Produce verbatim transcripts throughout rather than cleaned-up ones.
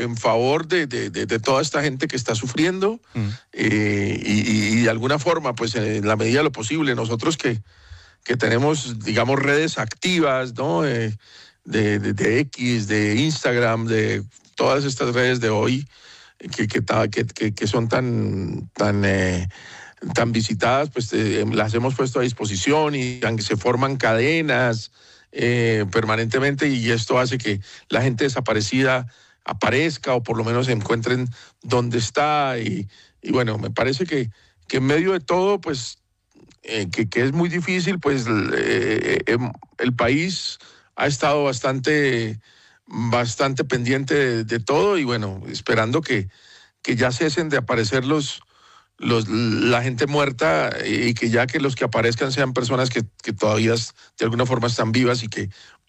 en favor de, de, de, de toda esta gente que está sufriendo mm. eh, y, y de alguna forma, pues en la medida de lo posible, nosotros que, que tenemos, digamos, redes activas, ¿no? Eh, de, de, de X, de Instagram, de todas estas redes de hoy que, que, que, que son tan, tan, eh, tan visitadas, pues eh, las hemos puesto a disposición y se forman cadenas eh, permanentemente, y esto hace que la gente desaparecida aparezca o por lo menos se encuentren donde está. Y, y bueno, me parece que, que en medio de todo, pues eh, que, que es muy difícil, pues eh, eh, el país ha estado bastante, bastante pendiente de, de todo, y bueno, esperando que, que ya cesen de aparecer los, los, la gente muerta, y que ya que los que aparezcan sean personas que, que todavía de alguna forma están vivas, y que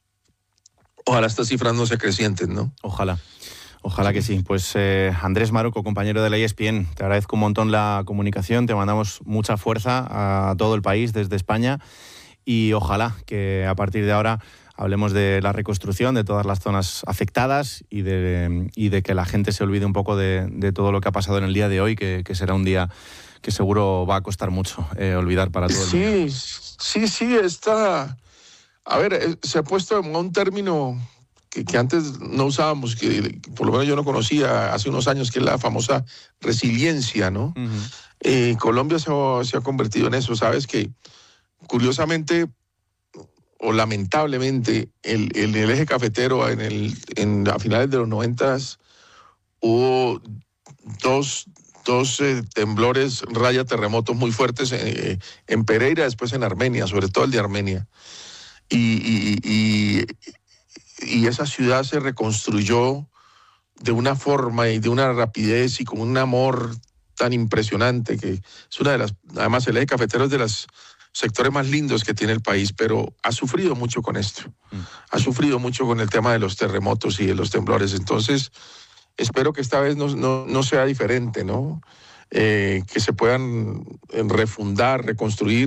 ojalá estas cifras no se acrecienten, ¿no? Ojalá. Ojalá que sí. Pues eh, Andrés Maroco, compañero de la E S P N, te agradezco un montón la comunicación, te mandamos mucha fuerza a todo el país desde España, y ojalá que a partir de ahora hablemos de la reconstrucción de todas las zonas afectadas y de, y de que la gente se olvide un poco de, de todo lo que ha pasado en el día de hoy, que, que será un día que seguro va a costar mucho eh, olvidar para todo el sí, mundo. Sí, sí, está... A ver, se ha puesto en un término que, que antes no usábamos, que por lo menos yo no conocía hace unos años, que es la famosa resiliencia, ¿no? Uh-huh. Eh, Colombia se ha, se ha convertido en eso. Sabes que, curiosamente, o lamentablemente, el, el, el eje cafetero en el, en, a finales de los noventas hubo dos, dos eh, temblores, raya terremotos muy fuertes eh, en Pereira, después en Armenia, sobre todo el de Armenia. Y, y, y, y esa ciudad se reconstruyó de una forma y de una rapidez y con un amor tan impresionante, que es una de las, además el eje cafetero es de los sectores más lindos que tiene el país, pero ha sufrido mucho con esto, mm. ha sufrido mucho con el tema de los terremotos y de los temblores. Entonces espero que esta vez no, no, no sea diferente, ¿no? Eh, que se puedan refundar, reconstruir.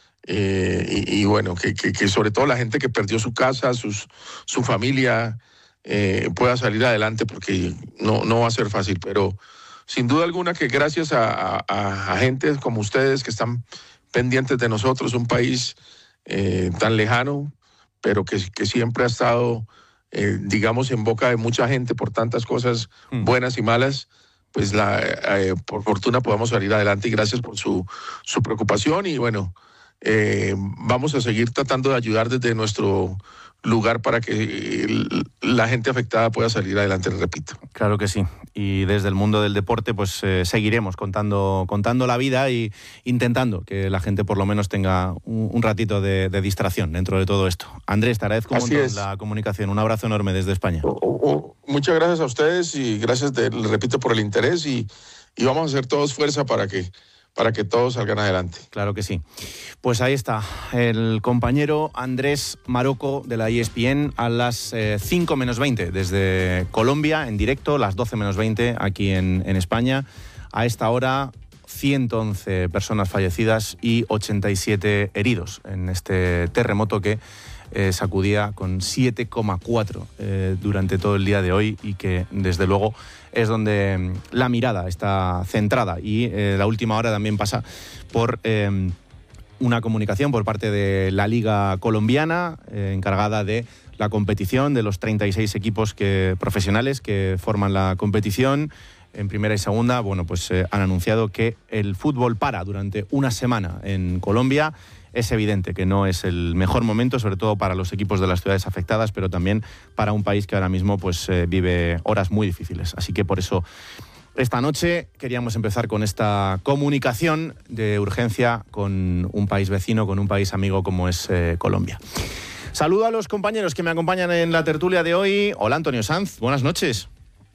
Eh, y, y bueno, que, que, que sobre todo la gente que perdió su casa, sus, su familia, eh, pueda salir adelante, porque no, no va a ser fácil, pero sin duda alguna que gracias a, a, a gente como ustedes que están pendientes de nosotros, un país eh, tan lejano, pero que, que siempre ha estado, eh, digamos, en boca de mucha gente por tantas cosas buenas y malas, pues la, eh, por fortuna podamos salir adelante, y gracias por su, su preocupación. Y bueno, Eh, vamos a seguir tratando de ayudar desde nuestro lugar para que el, la gente afectada pueda salir adelante, repito. Claro que sí. Y desde el mundo del deporte, pues eh, seguiremos contando, contando la vida y intentando que la gente por lo menos tenga un, un ratito de, de distracción dentro de todo esto. Andrés, te agradezco un Así montón es. La comunicación. Un abrazo enorme desde España. Oh, oh, oh. Muchas gracias a ustedes, y gracias, de, repito, por el interés, y, y vamos a hacer todos fuerza para que para que todos salgan adelante. Claro que sí. Pues ahí está, el compañero Andrés Maroco de la E S P N a las eh, cinco menos veinte desde Colombia, en directo, las doce menos veinte aquí en, en España. A esta hora, ciento once personas fallecidas y ochenta y siete heridos en este terremoto que eh, sacudía con siete coma cuatro eh, durante todo el día de hoy, y que desde luego es donde la mirada está centrada. Y eh, la última hora también pasa por eh, una comunicación por parte de la Liga Colombiana, eh, encargada de la competición, de los treinta y seis equipos que, profesionales que forman la competición en primera y segunda. Bueno, pues eh, han anunciado que el fútbol para durante una semana en Colombia. Es evidente que no es el mejor momento, sobre todo para los equipos de las ciudades afectadas, pero también para un país que ahora mismo pues, eh, vive horas muy difíciles. Así que por eso esta noche queríamos empezar con esta comunicación de urgencia con un país vecino, con un país amigo como es eh, Colombia. Saludo a los compañeros que me acompañan en la tertulia de hoy. Hola, Antonio Sanz, buenas noches.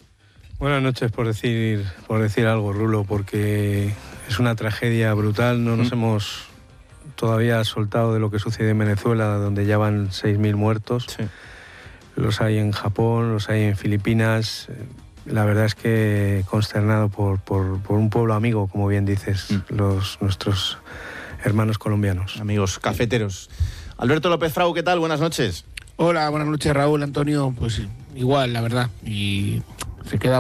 Buenas noches, por decir, por decir algo, Rulo, porque es una tragedia brutal. No nos mm. hemos todavía soltado de lo que sucede en Venezuela, donde ya van seis mil muertos. Sí. Los hay en Japón, los hay en Filipinas. La verdad es que consternado por, por, por un pueblo amigo, como bien dices, mm. los nuestros hermanos colombianos. Amigos cafeteros. Alberto López Frau, ¿qué tal? Buenas noches. Hola, buenas noches, Raúl, Antonio. Pues igual, la verdad. Y se queda